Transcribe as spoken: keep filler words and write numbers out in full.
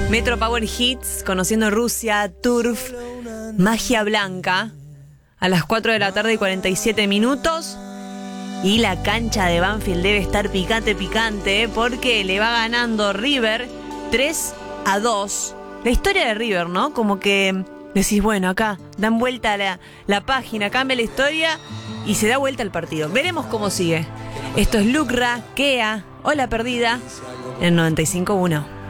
Metro Power Hits, conociendo Rusia, Turf, Magia Blanca, a las cuatro de la tarde y cuarenta y siete minutos. Y la cancha de Banfield debe estar picante, picante, porque le va ganando River tres a dos. La historia de River, ¿no? Como que decís, bueno, acá dan vuelta la, la página, cambia la historia y se da vuelta el partido. Veremos cómo sigue. Esto es Lucra, Kea, Ola Perdida, en noventa y cinco punto uno.